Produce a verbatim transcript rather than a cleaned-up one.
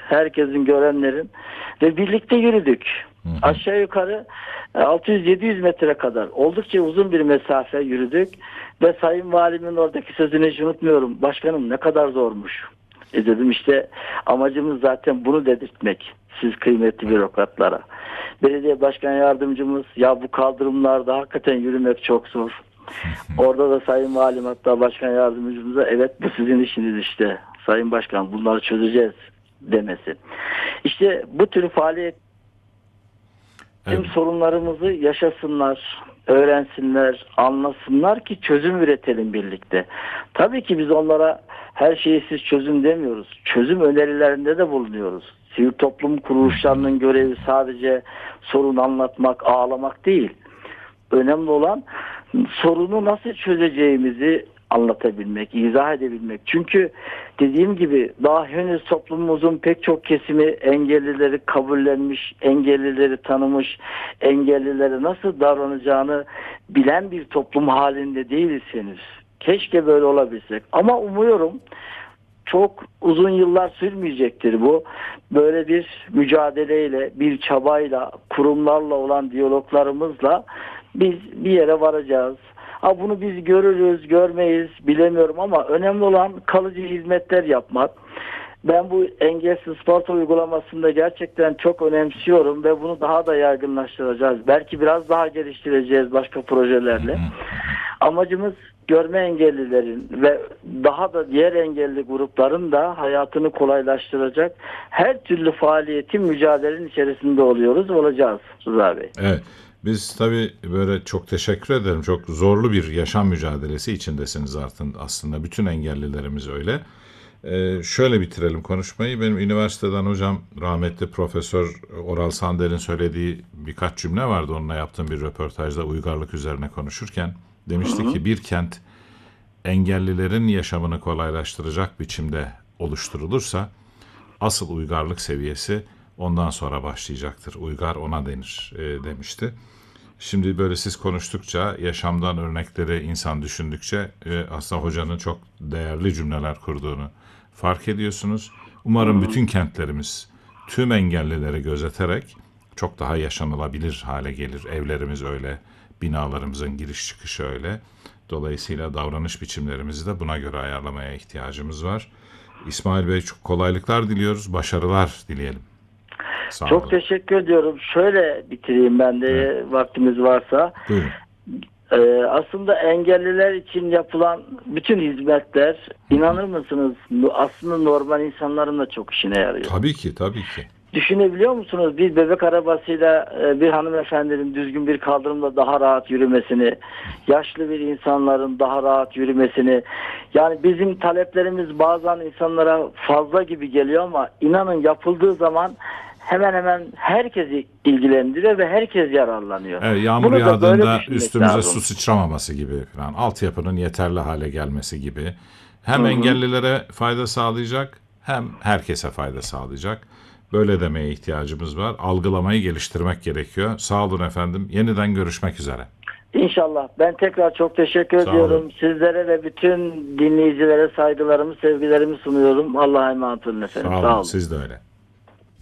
herkesin, görenlerin ve birlikte yürüdük. Hı hı. Aşağı yukarı altı yüz yedi yüz metre kadar oldukça uzun bir mesafe yürüdük ve Sayın Valimin oradaki sözünü hiç unutmuyorum. Başkanım ne kadar zormuş. E dedim işte amacımız zaten bunu dedirtmek. Siz kıymetli bürokratlara. Belediye başkan yardımcımız ya bu kaldırımlarda hakikaten yürümek çok zor. Orada da Sayın Valim hatta başkan yardımcımıza evet bu sizin işiniz işte. Sayın Başkan bunları çözeceğiz demesi. İşte bu tür faaliyet tüm evet. sorunlarımızı yaşasınlar, öğrensinler, anlasınlar ki çözüm üretelim birlikte. Tabii ki biz onlara her şeyi siz çözün demiyoruz. Çözüm önerilerinde de bulunuyoruz. Sivil toplum kuruluşlarının görevi sadece sorun anlatmak, ağlamak değil. Önemli olan sorunu nasıl çözeceğimizi anlatabilmek, izah edebilmek. Çünkü dediğim gibi daha henüz toplumumuzun pek çok kesimi engellileri kabullenmiş, engellileri tanımış, engellilere nasıl davranacağını bilen bir toplum halinde değiliz henüz. Keşke böyle olabilsek. Ama umuyorum çok uzun yıllar sürmeyecektir bu. Böyle bir mücadeleyle, bir çabayla, kurumlarla olan diyaloglarımızla biz bir yere varacağız. Ha bunu biz görürüz, görmeyiz, bilemiyorum ama önemli olan kalıcı hizmetler yapmak. Ben bu engelsiz spor uygulamasında gerçekten çok önemsiyorum ve bunu daha da yaygınlaştıracağız. Belki biraz daha geliştireceğiz başka projelerle. Amacımız görme engellilerin ve daha da diğer engelli grupların da hayatını kolaylaştıracak her türlü faaliyetin, mücadelenin içerisinde oluyoruz, olacağız Rıza Bey. Evet. Biz tabii böyle çok teşekkür ederim. Çok zorlu bir yaşam mücadelesi içindesiniz artık aslında. Bütün engellilerimiz öyle. Ee, şöyle bitirelim konuşmayı. Benim üniversiteden hocam rahmetli Profesör Oral Sandel'in söylediği birkaç cümle vardı. Onunla yaptığım bir röportajda uygarlık üzerine konuşurken. Demişti ki bir kent engellilerin yaşamını kolaylaştıracak biçimde oluşturulursa asıl uygarlık seviyesi ondan sonra başlayacaktır. Uygar ona denir e, demişti. Şimdi böyle siz konuştukça, yaşamdan örnekleri insan düşündükçe e, aslında hocanın çok değerli cümleler kurduğunu fark ediyorsunuz. Umarım bütün kentlerimiz tüm engellileri gözeterek çok daha yaşanılabilir hale gelir. Evlerimiz öyle, binalarımızın giriş çıkışı öyle. Dolayısıyla davranış biçimlerimizi de buna göre ayarlamaya ihtiyacımız var. İsmail Bey çok kolaylıklar diliyoruz, başarılar dileyelim. Sağ Çok olun. teşekkür ediyorum. Şöyle bitireyim ben de evet. vaktimiz varsa. Buyurun. Ee, aslında engelliler için yapılan bütün hizmetler Hı. inanır mısınız aslında normal insanların da çok işine yarıyor. Tabii ki, tabii ki. Düşünebiliyor musunuz? Bir bebek arabasıyla bir hanımefendinin düzgün bir kaldırımda daha rahat yürümesini, yaşlı bir insanların daha rahat yürümesini, yani bizim taleplerimiz bazen insanlara fazla gibi geliyor ama inanın yapıldığı zaman hemen hemen herkesi ilgilendiriyor ve herkes yararlanıyor. Evet, yağmur yağdığında üstümüze lazım. Su sıçramaması gibi falan, altyapının yeterli hale gelmesi gibi. Hem Hı-hı. engellilere fayda sağlayacak hem herkese fayda sağlayacak. Böyle demeye ihtiyacımız var. Algılamayı geliştirmek gerekiyor. Sağ olun efendim. Yeniden görüşmek üzere. İnşallah. Ben tekrar çok teşekkür Sağ ediyorum. Olun. Sizlere ve bütün dinleyicilere saygılarımı, sevgilerimi sunuyorum. Allah'a emanet olun efendim. Sağ olun. Sağ olun. Siz de öyle.